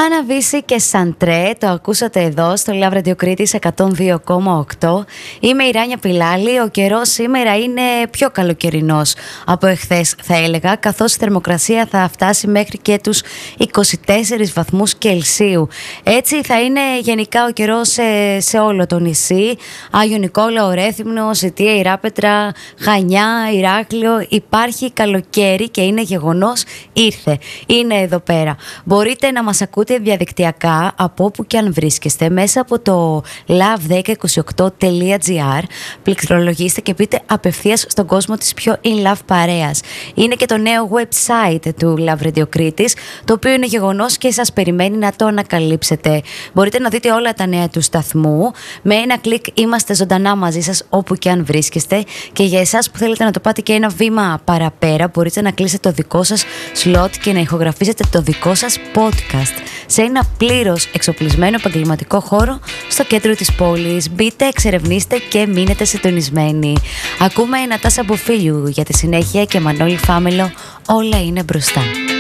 Άννα Βύση και Σαντρέ, το ακούσατε εδώ στο Love Radio Κρήτης 102,8. Είμαι η Ράνια Πιλάλη. Ο καιρός σήμερα είναι πιο καλοκαιρινός από εχθές, θα έλεγα, καθώς η θερμοκρασία θα φτάσει μέχρι και τους 24 βαθμούς Κελσίου. Έτσι θα είναι γενικά ο καιρός σε όλο το νησί. Άγιο Νικόλαο, Ρέθυμνο, Σιτία, Ιράπετρα, Χανιά, Ηράκλειο. Υπάρχει καλοκαίρι και είναι γεγονός, ήρθε. Είναι εδώ πέρα. Μπορείτε να μας ακούτε διαδικτυακά από όπου και αν βρίσκεστε μέσα από το love1028.gr. Πληκτρολογήστε και πείτε απευθείας στον κόσμο της πιο in love παρέας. Είναι και το νέο website του Love Radio Κρήτης, το οποίο είναι γεγονός και σας περιμένει να το ανακαλύψετε. Μπορείτε να δείτε όλα τα νέα του σταθμού. Με ένα κλικ είμαστε ζωντανά μαζί σας όπου και αν βρίσκεστε. Και για εσάς που θέλετε να το πάτε και ένα βήμα παραπέρα, μπορείτε να κλείσετε το δικό σας slot και να ηχογραφήσετε το δικό σας podcast σε ένα πλήρως εξοπλισμένο επαγγελματικό χώρο στο κέντρο της πόλης. Μπείτε, εξερευνήστε και μείνετε συντονισμένοι. Ακούμε Νατάσα Μποφίλιου για τη συνέχεια και Μανώλη Φάμελο, όλα είναι μπροστά.